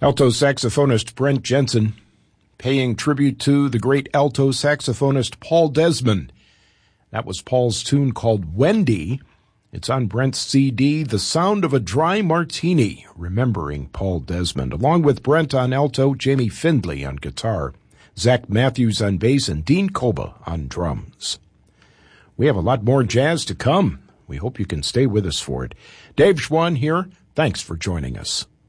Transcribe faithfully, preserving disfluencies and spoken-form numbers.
Alto saxophonist Brent Jensen paying tribute to the great alto saxophonist Paul Desmond. That was Paul's tune called Wendy. It's on Brent's C D, The Sound of a Dry Martini, remembering Paul Desmond, along with Brent on alto, Jamie Findlay on guitar, Zach Matthews on bass, and Dean Koba on drums. We have a lot more jazz to come. We hope you can stay with us for it. Dave Schwann here. Thanks for joining us.